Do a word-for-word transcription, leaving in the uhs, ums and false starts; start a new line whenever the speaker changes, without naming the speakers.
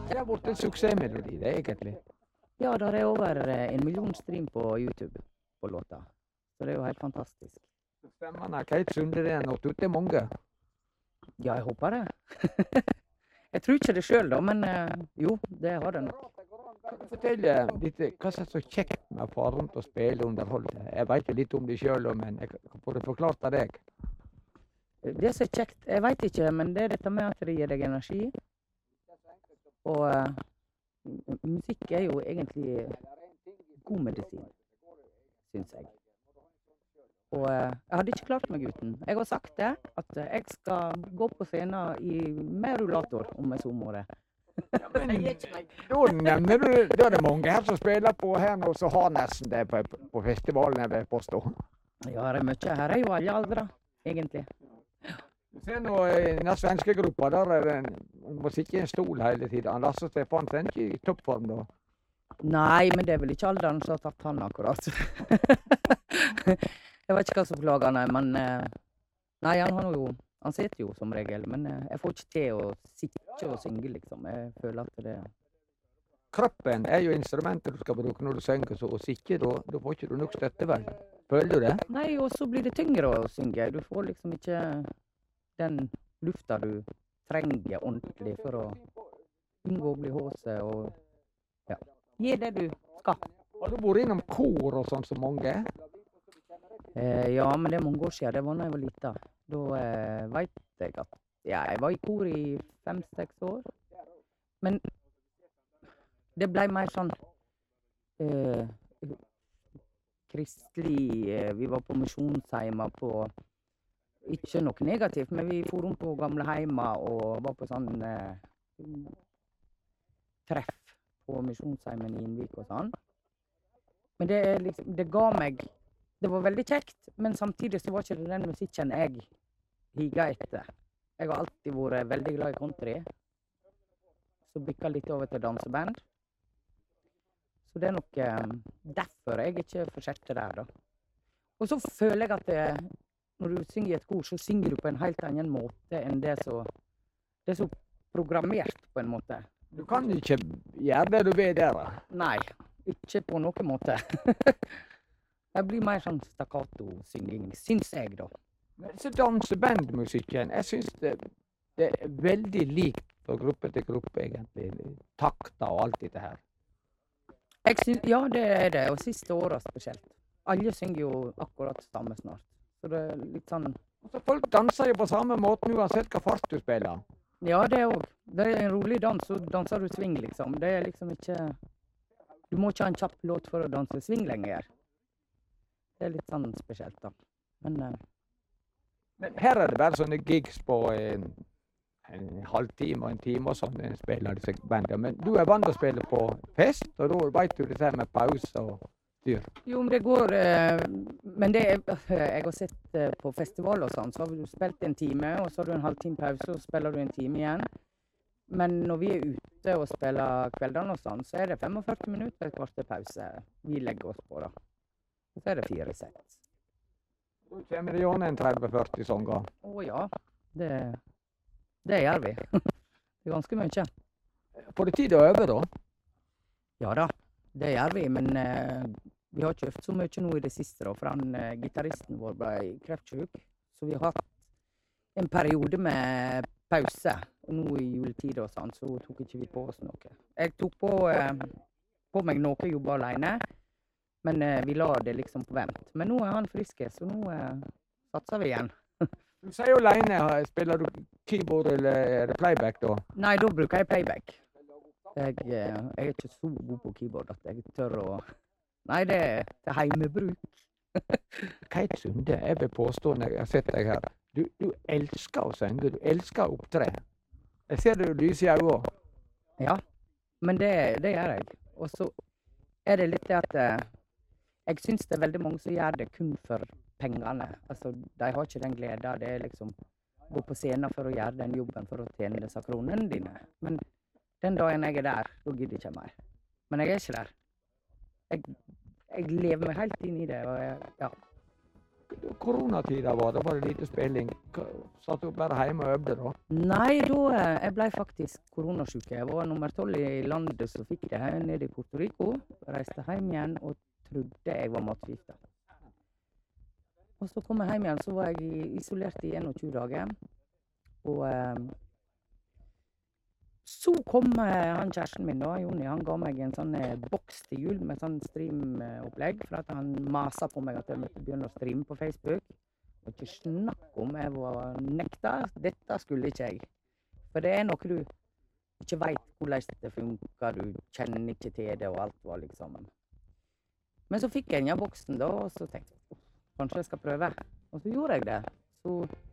Det har vært en suksessmelodi, det egentlig.
Ja, der er over eh, en million stream på YouTube på låta. Så det er jo helt fantastisk.
Stemmen av Kate Sunde, det er nått ut til mange.
Ja, jeg håper det. Jeg tror ikke det selv da, men eh, jo, det har det nok.
Kan du fortelle litt eh, hva som er så kjekt med å fare rundt og spille og underholde? Jeg vet jo litt om det selv, men jeg kan få det forklart av deg.
Det som er kjekt, jeg vet ikke, men det er dette med at det gir deg energi. Og eh, m- musikk er jo egentlig god medisin, synes jeg. Og eh, jeg hadde ikke klart meg uten. Jeg har sagt det, at eh, jeg skal gå på scenen i, med rullator om jeg så må det.
Ja, men da nevner du, da er det mange her som spiller på her nå, så har nesten det på, på festivalen, jeg vil påstå.
Ja, det er mye. Her er jo alle aldre, egentlig.
Se nå, i den svenske gruppa, der er det en, man må sitte i en stol hele tiden. Lasse Stefan er ikke i toppform da.
Nei, men det er vel ikke alderen som har tatt han akkurat. Jeg vet ikke hva som plager han, men eh, nei, han har jo, han sitter jo som regel, men eh, jeg får ikke til å sitte og synge, liksom. Jeg føler at det...
Kroppen er jo instrumentet du skal bruke når du synger, så å sitte da, da får ikke du nok støtte vel. Føler du det?
Nei, og så blir det tyngre å synge. Du får liksom ikke den lufta du trenger ordentlig for å unngå å bli håse og ja, gi det du skal.
Har du vært innom kor og sånn som mange?
Eh, ja, men det er mange år siden. Det var da jeg var liten. Da eh, vet jeg at ja, jeg var i kor i fem-seks år. Men det ble mer sånn eh, kristelig. eh, Vi var på misjonsheimer på ikke noe negativt, men vi for rundt på gamle heimer og var på sånn eh, treff på misjonsheimen i Innvik og sånn. Men det, er liksom, det ga meg Det var veldig kjekt, men samtidig så var ikke det den musikken jeg higa etter. Jeg har alltid vært veldig glad i country, så bikka litt over til danseband. Så det er nok eh, derfor jeg ikke fortsetter der, da. Og så føler jeg at det, når du synger i et kor, så synger du på en helt annen måte enn det så Det er så programmert, på en måte.
Du kan ikke gjøre det du vil der. da.
Nei, ikke på noen måte. Det blir mer sånn stakkato-synging, syns jeg, da.
Men så dansebandmusikken, jeg synes det, det er veldig likt fra gruppe til gruppe, egentlig. Takta og alt dette her.
Jeg syns, ja, det er det, og siste åra spesielt. Alle synger jo akkurat samme snart. Så det er litt sånn
Altså, folk danser jo på samme måten uansett hva fart du spiller.
Ja, det òg. Det er en rolig dans, så danser du swing, liksom. Det er liksom ikke Du må ikke ha en kjapp låt for å danse swing lenger. Det er litt sånn spesielt, da. Men eh,
Men her er det bare sånne gigs på en, en halvtime og en time og sånn, en spiller disse bandene. Men du er vant til å spille på fest, og da vet du dette her med pause og styr.
jo, men det går eh, Men det er Jeg har sett eh, på festival og sånn, så har du spilt en time, og så har du en halvtime pause, og så spiller du en time igjen. Men når vi er ute og spiller kveldene og sånn, så er det førtifem minutter, et kvarter pause vi legger oss på, da. Og så er det fire sett.
Da kommer det gjerne en tretti førti sanger.
Å ja, det, det gjør vi. Det er ganske mye.
Får du tid å øve, da?
Ja da, det gjør vi, men eh, vi har ikke øvd så mye nå i det siste, da, for han eh, gitaristen vår ble kreftsyk. Så vi har hatt en periode med pause. Og nå i juletid og sånn, så tok ikke vi på oss noe. Jeg tok på, eh, på meg noe jobber alene, men eh, vi la det liksom på vent. Men nå er han friske, så nå eh, satser vi igjen.
Du sier jo alene, spiller du keyboard eller er det playback da?
Nei, da bruker jeg playback. Jeg, eh, jeg er ikke så god på keyboard at jeg tør å Nei, det er til heimebruk.
Kate Sunde, jeg vil påstå når jeg har sett deg her, du, du elsker å synge, du elsker å opptre. Jeg ser det lyser i øynene.
Ja, men det, det gjør jeg. Og så er det litt det at eh, jeg syns det er veldig mange som gjør det kun for pengene. Altså, de har ikke den gleden. Det er liksom gå på scenen for å gjøre den jobben for å tjene disse kronene dine. Men den dagen jeg er der, da gidder jeg ikke mer. Men jeg er ikke der. Jeg, jeg lever meg helt inn i det, og jeg, ja.
koronatida var det, var det lite spilling. Satt du bare hjemme og øvde da?
Nei, da eh, jeg ble faktisk koronasyk. Jeg var nummer tolv i landet som fikk det her nede i Puerto Rico. Reiste hjem igjen og trodde jeg var matforgifta. Og så kom jeg hjem igjen, så var jeg isolert i tjueen dager. Og eh, så kom eh, han kjæresten min da, Jonny, han ga meg en sånn eh, boks til jul med sånn streamopplegg, for at han maset på meg at jeg måtte begynne å streame på Facebook. Og ikke snakk om jeg var nekta, dette skulle ikke jeg. For det er noe du ikke vet hvordan det funker, du kjenner ikke til det og alt var liksom. Men så fikk jeg den boksen da, og så tenkte jeg, kanskje jeg skal prøve. Og så gjorde jeg det. Så